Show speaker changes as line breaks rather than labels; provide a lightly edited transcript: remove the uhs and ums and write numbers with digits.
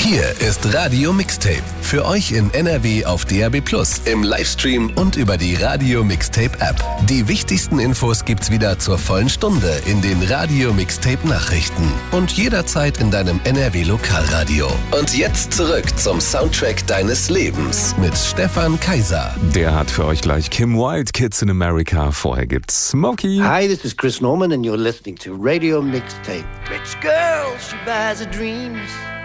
Hier ist Radio Mixtape. Für euch in NRW auf DAB+, im Livestream und über die Radio Mixtape App. Die wichtigsten Infos gibt's wieder zur vollen Stunde in den Radio Mixtape Nachrichten und jederzeit in deinem NRW Lokalradio. Und jetzt zurück zum Soundtrack deines Lebens mit Stefan Kaiser.
Der hat für euch gleich Kim Wilde, Kids in America. Vorher gibt's Smokey.
Hi, this is Chris Norman and you're listening to Radio Mixtape.
Rich girl, she buys her dreams.